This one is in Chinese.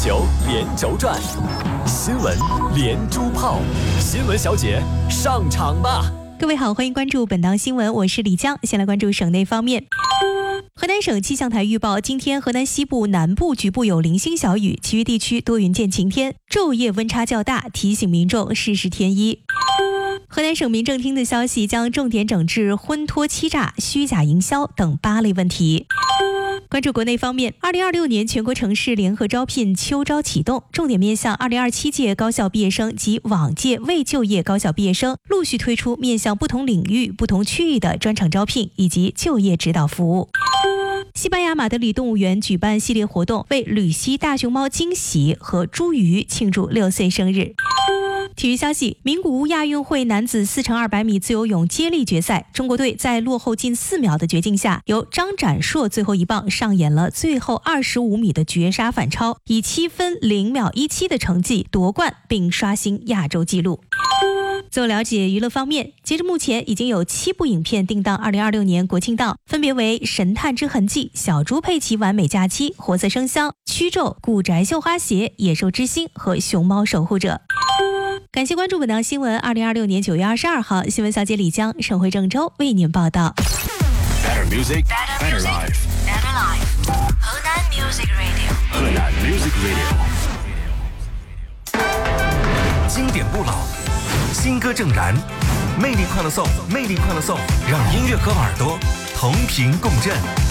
球连轴转，新闻连珠炮，新闻小姐上场吧！ 各位好，欢迎关注本档新闻，我是李江。先来关注省内方面。河南省气象台预报，今天河南西部、南部局部有零星小雨，其余地区多云见晴天，昼夜温差较大，提醒民众适时添衣。河南省民政厅的消息将重点整治婚托欺诈、虚假营销等8类问题。关注国内方面，2026年全国城市联合招聘秋招启动，重点面向2027届高校毕业生及往届未就业高校毕业生，陆续推出面向不同领域、不同区域的专场招聘以及就业指导服务。西班牙马德里动物园举办系列活动，为吕西大熊猫惊喜和朱鱼庆祝6岁生日。体育消息，名古屋亚运会男子4×200米自由泳接力决赛，中国队在落后近4秒的绝境下，由张展硕最后一棒上演了最后25米的绝杀反超，以7分0秒17的成绩夺冠，并刷新亚洲纪录。最后了解娱乐方面，截至目前已经有7部影片定档2026年国庆档，分别为《神探之痕迹》、小猪佩奇完美假期、活色生香、曲咒、古宅绣花鞋、野兽之心和熊猫守护者。感谢关注本档新闻。2026年9月22号，新闻小姐李江、省会郑州为您报道。 Better music, better life. Better life. 河南 Music Radio. 河南 Music Radio. 经典不老，新歌正燃，魅力快乐颂，魅力快乐颂，让音乐和耳朵同频共振。